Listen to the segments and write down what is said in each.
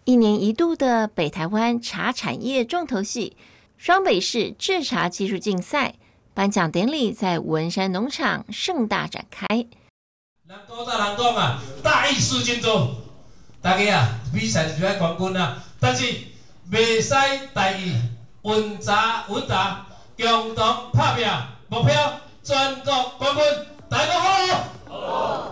一年一度的北台湾茶产业重头戏双北市制茶技术竞赛颁奖典礼在文山农场盛大展开。 人多大人讲啊，大意失荆州，大家啊比赛是要冠军啊，但是袂使大意，稳茶共同拍拼，目标全国冠军，大家好。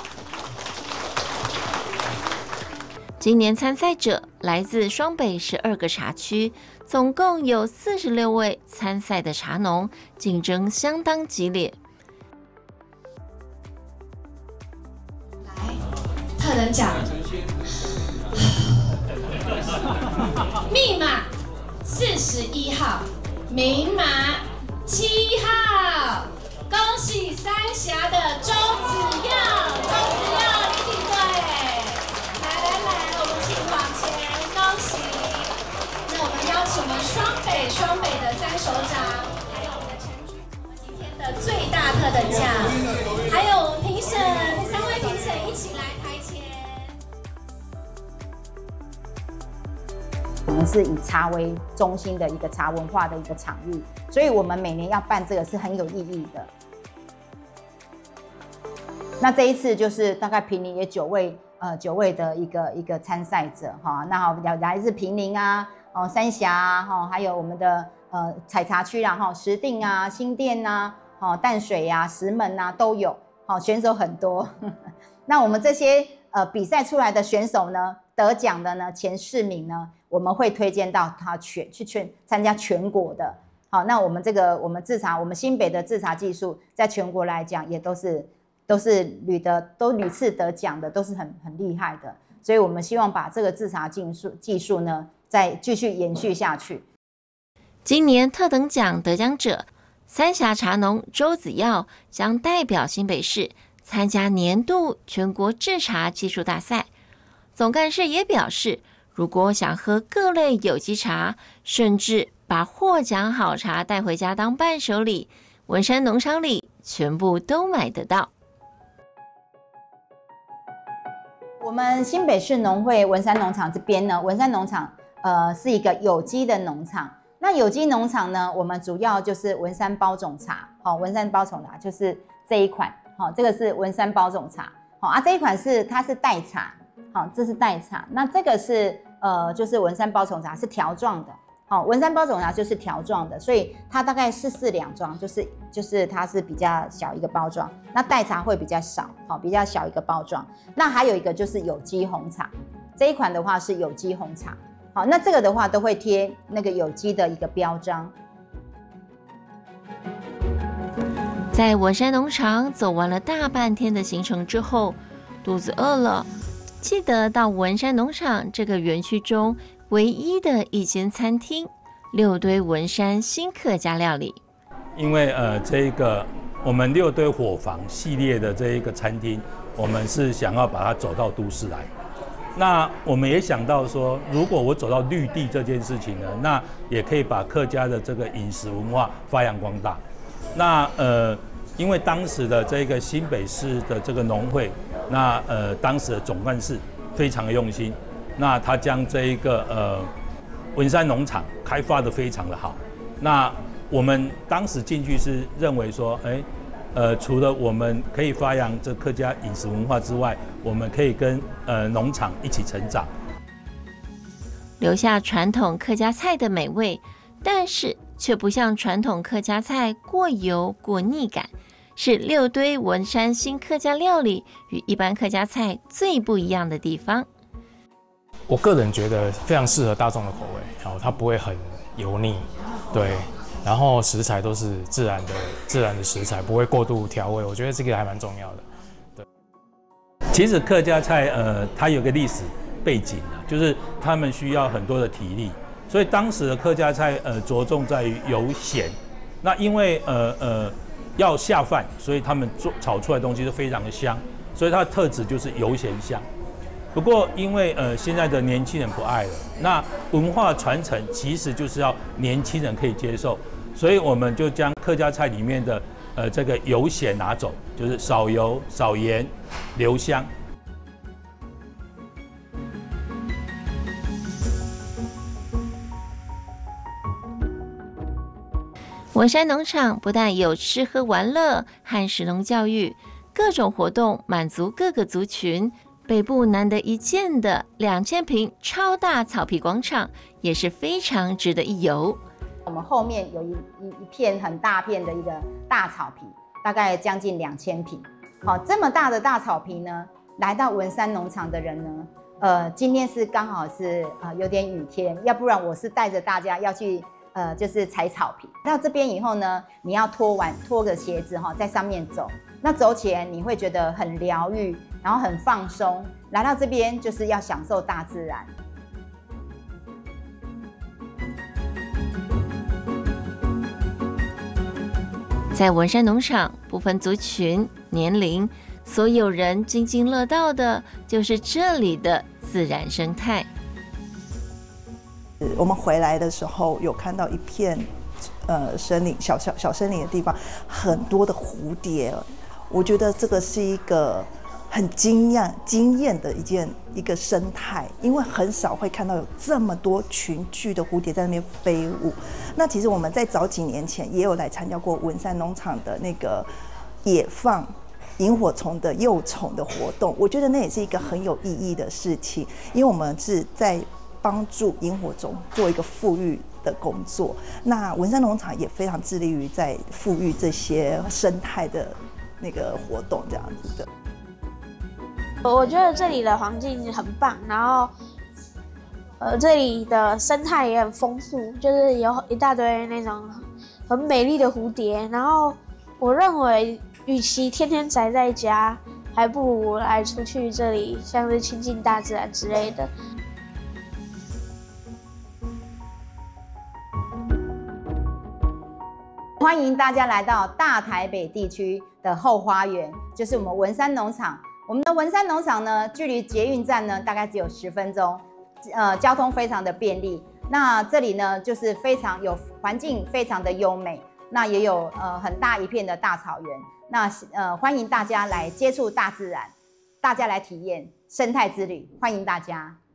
今年参赛者来自双北12个茶区，总共有46位参赛的茶农，竞争相当激烈。 来，特等奖，密码41号，明码7号，恭喜三峡的周子耀，你挺对。来，我们请往前，恭喜！那我们邀请我们双北的3首长，还有我们的陈局，今天的最大特等奖，还有我们评审3位评审一起来台前。 我们是以茶为中心的一个茶文化的一个场域，所以我们每年要办这个是很有意义的。那这一次就是大概坪林也9位的一个参赛者哈，那来自坪林啊，三峡啊，还有我们的采茶区啦哈，石碇啊、新店啊、淡水啊、石门啊都有，选手很多。那我们这些比赛出来的选手呢，得奖的呢前4名呢，我们会推荐到他去参加全国的。好，那我们我们新北的制茶技术，在全国来讲也都是屡次得奖的，都是很厉害的，所以我们希望把这个制茶技术呢，再继续延续下去。 今年特等奖得奖者三峡茶农周子耀将代表新北市参加年度全国制茶技术大赛。总干事也表示，如果想喝各类有机茶，甚至把获奖好茶带回家当伴手礼，文山农场里全部都买得到。 我们新北市农会文山农场这边呢，文山农场是一个有机的农场。那有机农场呢，我们主要就是文山包种茶，文山包种茶就是这一款，这个是文山包种茶，这一款它是代茶，这是代茶。那这个是就是文山包种茶是条状的。文山包种茶就是条状的，所以它大概是4两装，就是它是比较小一个包装，那代茶会比较少，比较小一个包装。那还有一个就是有机红茶，这一款的话是有机红茶，好，那这个的话都会贴那个有机的一个标章。 在文山农场走完了大半天的行程之后，肚子饿了，记得到文山农场这个园区中唯一的一间餐厅六堆文山新客家料理。 因为这个我们6堆伙房系列的这一个餐厅，我们是想要把它走到都市来。那我们也想到说，如果我走到绿地这件事情呢，那也可以把客家的这个饮食文化发扬光大。那因为当时的这个新北市的这个农会，那当时的总干事非常的用心。那他将这一个文山农场开发的非常的好。那我们当时进去是认为说，除了我们可以发扬这客家饮食文化之外，我们可以跟农场一起成长， 留下传统客家菜的美味，但是却不像传统客家菜过油过腻感，是六堆文山新客家料理与一般客家菜最不一样的地方。 我个人觉得非常适合大众的口味，然后它不会很油腻，对，然后食材都是自然的食材，不会过度调味，我觉得这个还蛮重要的。对， 其实客家菜它有个历史背景啊，就是他们需要很多的体力，所以当时的客家菜着重在于油咸。那因为要下饭，所以他们炒出来的东西都非常的香，所以它的特质就是油咸香。不过，因为现在的年轻人不爱了，那文化传承其实就是要年轻人可以接受，所以我们就将客家菜里面的这个油咸拿走，就是少油少盐留香。 文山农场不但有吃喝玩乐和食农教育，各种活动满足各个族群。北部难得一见的2000坪超大草皮广场也是非常值得一游。 我们后面有一片很大片的一个大草皮，大概将近2000坪。好，这么大的大草皮呢，来到文山农场的人呢，今天是刚好是有点雨天，要不然我是带着大家要去就是踩草皮。到这边以后呢，你要脱个鞋子在上面走，那走起来你会觉得很疗愈，然后很放松。来到这边就是要享受大自然。 在文山农场，不分族群、年龄，所有人津津乐道的就是这里的自然生态。 我们回来的时候有看到一片森林，小森林的地方，很多的蝴蝶。我觉得这个是一个很惊艳的一个生态，因为很少会看到有这么多群聚的蝴蝶在那边飞舞。那其实我们在早几年前也有来参加过文山农场的那个野放萤火虫的幼虫的活动，我觉得那也是一个很有意义的事情，因为我们是在帮助萤火虫做一个复育的工作。那文山农场也非常致力于在复育这些生态的那个活动，这样子的。 我觉得这里的环境很棒，然后这里的生态也很丰富，就是有一大堆那种很美丽的蝴蝶。然后我认为，与其天天宅在家，还不如来出去这里，像是亲近大自然之类的。 欢迎大家来到大台北地区的后花园，就是我们文山农场。我们的文山农场呢，距离捷运站呢大概只有10分钟，交通非常的便利。那这里呢，就是非常有环境非常的优美，那也有很大一片的大草原。那欢迎大家来接触大自然，大家来体验生态之旅，欢迎大家。